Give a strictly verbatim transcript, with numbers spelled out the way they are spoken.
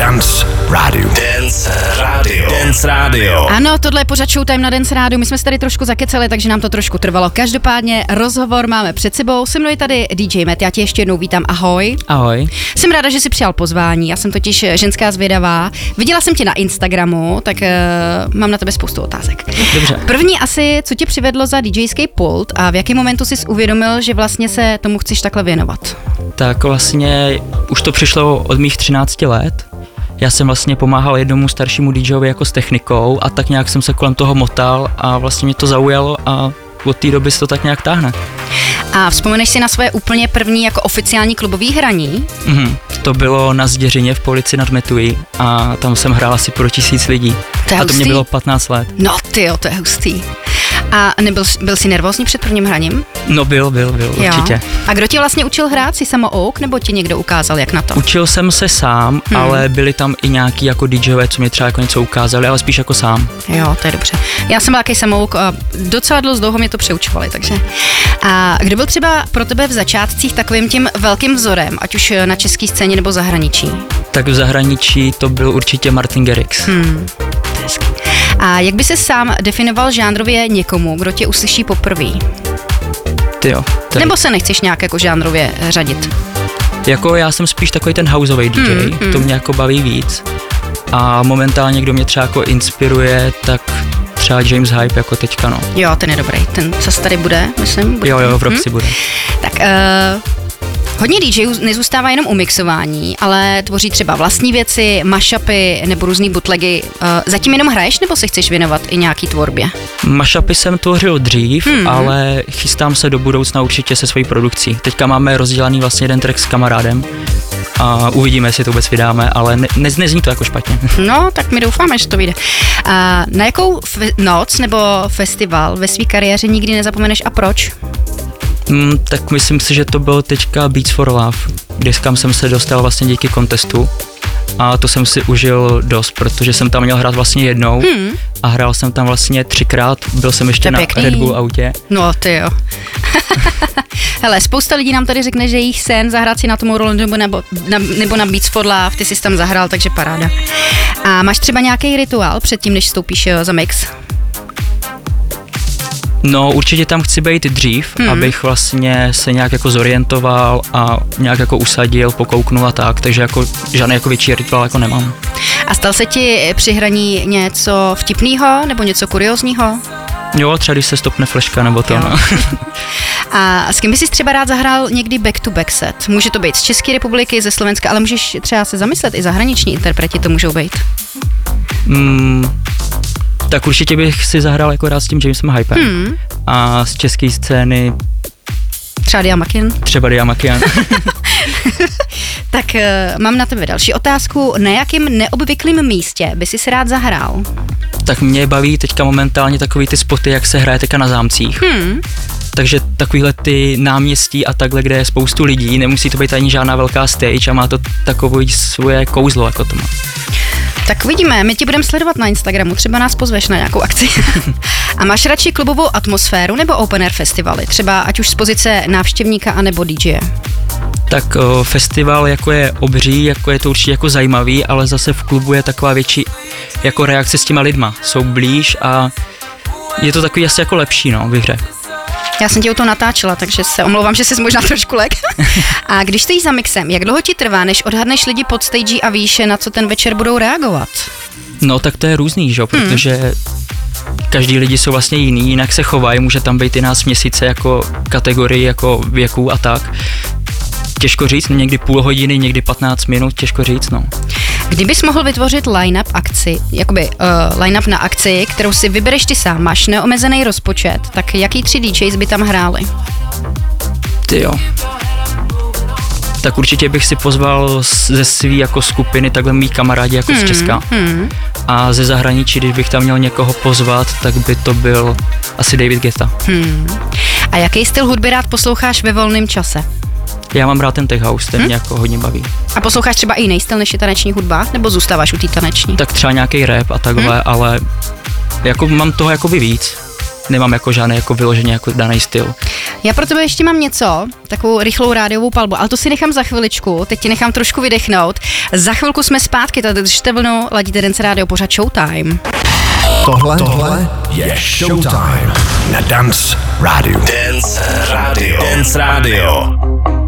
Dance Radio. Dance Radio. Dance Radio. Ano, tohle je pořad Showtime na Dance Radio. My jsme se tady trošku zakeceli, takže nám to trošku trvalo. Každopádně rozhovor máme před sebou. Se mnou je tady D J Matt. Já tě ještě jednou vítám. Ahoj. Ahoj. Jsem ráda, že jsi přijal pozvání. Já jsem totiž ženská zvědavá. Viděla jsem tě na Instagramu, tak uh, mám na tebe spoustu otázek. Dobře. První asi, co tě přivedlo za DJský pult a v jakém momentu jsi uvědomil, že vlastně se tomu chceš takhle věnovat? Tak vlastně už to přišlo od mých třinácti let. Já jsem vlastně pomáhal jednomu staršímu DJovi jako s technikou a tak nějak jsem se kolem toho motal a vlastně mě to zaujalo a od té doby se to tak nějak táhne. A vzpomeneš si na svoje úplně první jako oficiální klubový hraní? Mhm. To bylo na Zděřině v Polici nad Metují a tam jsem hrál asi pro tisíc lidí. To a to mě bylo patnáct let. No tyjo, to je hustý. A nebyl, byl jsi nervózní před prvním hraním? No byl, byl, byl, jo. určitě. A kdo tě vlastně učil hrát? Jsi samouk, nebo ti někdo ukázal, jak na to? Učil jsem se sám, hmm. ale byli tam i nějaký jako DJové, co mi třeba jako něco ukázali, ale spíš jako sám. Jo, to je dobře. Já jsem byl takový samouk a docela dost dlouho mě to přeučovali, takže. A kdo byl třeba pro tebe v začátcích takovým tím velkým vzorem, ať už na české scéně nebo zahraničí? Tak v zahraničí to byl určitě Martin Garrix. Hmm. A jak by se sám definoval žánrově někomu, kdo tě uslyší poprvé? Tyjo. Tady. Nebo se nechceš nějak jako žánrově řadit? Jako já jsem spíš takový ten houseový D J, mm, mm. to mě jako baví víc. A momentálně, kdo mě třeba jako inspiruje, tak třeba James Hype jako teďka, no. Jo, ten je dobrý, ten zase tady bude, myslím. Bude jo, jo, v hm? Roxy bude. Tak uh, hodně DJů nezůstává jenom u mixování, ale tvoří třeba vlastní věci, mashupy nebo různý bootlegy. Uh, zatím jenom hraješ, nebo se chceš věnovat i nějaký tvorbě? Mashupy jsem tvořil dřív, hmm. ale chystám se do budoucna určitě se svojí produkcí. Teďka máme rozdělaný vlastně jeden track s kamarádem a uvidíme, jestli to vůbec vydáme, ale ne, ne, nezní to jako špatně. No, tak my doufáme, že to vyjde. Uh, na jakou f- noc nebo festival ve své kariéře nikdy nezapomeneš a proč? Mm, tak myslím si, že to byl teďka Beats for Love, kde kam jsem se dostal vlastně díky kontestu a to jsem si užil dost, protože jsem tam měl hrát vlastně jednou hmm. a hrál jsem tam vlastně třikrát, byl jsem ještě na pěkný. Red Bull autě. No ty jo. Hele, spousta lidí nám tady řekne, že jejich sen zahrát si na Tomorrowlandu nebo, nebo, na, nebo na Beats for Love, ty jsi tam zahrál, takže paráda. A máš třeba nějaký rituál předtím, než vstoupíš za mix? No určitě tam chci být dřív, hmm. abych vlastně se nějak jako zorientoval a nějak jako usadil, pokouknul a tak, takže jako žádný jako větší rituál jako nemám. A stal se ti při hraní něco vtipného nebo něco kuriózního? Jo, třeba když se stopne fleška nebo to. No. A s kým bys si třeba rád zahrál někdy back-to-back set? Může to být z České republiky, ze Slovenska, ale můžeš třeba se zamyslet, i zahraniční interpreti to můžou být. Mm, tak určitě bych si zahrál jako rád s tím Jamesem Hypem. Hmm. A z české scény třeba Diamakian. Třeba Diamakian. Tak uh, mám na tebe další otázku. Na jakém neobvyklém místě by si se rád zahrál? Tak mě baví teďka momentálně takový ty spoty, jak se hraje teďka na zámcích. Hmm. Takže takovýhle ty náměstí a takhle, kde je spoustu lidí, nemusí to být ani žádná velká stage a má to takový svoje kouzlo, jako to má. Tak uvidíme, my ti budeme sledovat na Instagramu, třeba nás pozveš na nějakou akci. A máš radši klubovou atmosféru nebo open air festivaly? Třeba ať už z pozice návštěvníka anebo D J? Tak o, festival jako je obří, jako je to určitě jako zajímavý, ale zase v klubu je taková větší jako reakce s těma lidma. Jsou blíž a je to takový asi jako lepší, no, bych řekl. Já jsem tě o to natáčela, takže se omlouvám, že jsi možná trošku lek. A když stojíš za mixem, jak dlouho ti trvá, než odhadneš lidi pod stage a víš, na co ten večer budou reagovat? No tak to je různý, že? Protože hmm. každý lidi jsou vlastně jiný, jinak se chovají, může tam být i nás měsíce jako kategorii, jako věku a tak. Těžko říct, někdy půl hodiny, někdy patnáct minut, těžko říct, no. Kdybys mohl vytvořit line-up akci, jakoby uh, line-up na akci, kterou si vybereš ty sám, máš neomezený rozpočet, tak jaký tři D Js by tam hráli? Ty jo. Tak určitě bych si pozval ze svý jako skupiny takhle mý kamarádi jako hmm, z Česka. Hmm. A ze zahraničí, když bych tam měl někoho pozvat, tak by to byl asi David Guetta. Hmm. A jaký styl hudby rád posloucháš ve volném čase? Já mám rád ten tech house, ten hmm? mě jako hodně baví. A posloucháš třeba i jiný styl než je taneční hudba? Nebo zůstáváš u té taneční? Tak třeba nějaký rap a takhle, hmm? ale jako mám toho jakoby víc. nemám jako žádný jako vyloženě jako daný styl. Já pro tebe ještě mám něco, takovou rychlou rádiovou palbu, ale to si nechám za chviličku, teď ti nechám trošku vydechnout. Za chvilku jsme zpátky, tady držte vlnu, ladíte Dance Radio, pořád Showtime. Tohle, tohle je Showtime na Dance Radio. Dance Radio. Dance Radio.